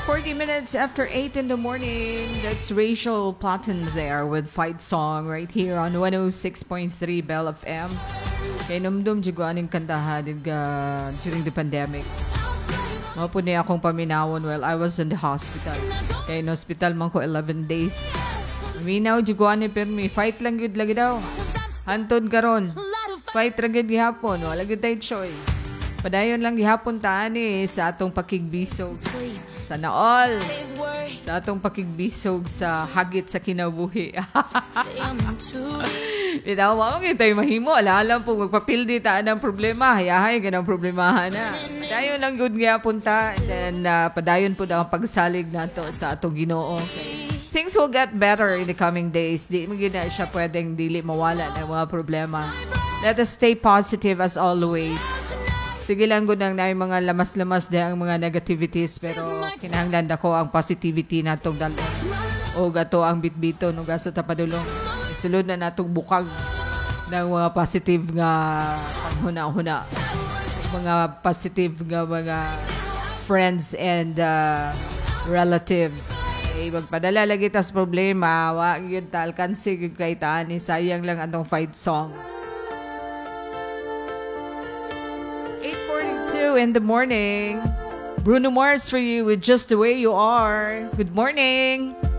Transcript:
40 minutes after 8 in the morning. That's Rachel Platten there with Fight Song right here on 106.3 Bell FM. Kaya namdum jiguan yung kantahan during the pandemic. Mapunay akong paminawon while I was in the hospital. Kaya in hospital man ko 11 days. Minaw jiguan ni permi. Fight lang yun lagi daw. Hantod karon. Fight ragid gihapon. Wala gid tayo choice. Padayon lang gihapon taani sa atong pakigbisog. Sana all. Sa atong pakigbisog sa hagit sa kinabuhi. Bitaw mo kita mahimo. Alam po magpapildi ta ng problema. Hayahay ganang problemahan na. Padayon lang gud gihapon ta. And then padayon po ang pagsalig nato sa atong Ginoo. Okay. Things will get better in the coming days. Di mo gina siya pwedeng dili mawala ng mga problema. Let us stay positive as always. Sige lang gud nang naay mga lamas-lamas de ang mga negativities pero kinahanglan ako ang positivity natong dalo. O gato ang bitbito no gasa ta padulong. Isulod na natong bukag ng mga positive nga panghuna-huna. Mga positive nga mga friends and relatives. Magpadala lagi tas problema, wa gyud ta alkansi gyud kay taani sayang lang atong fight song. 8:42 in the morning. Bruno Mars for you with Just the Way You Are. Good morning.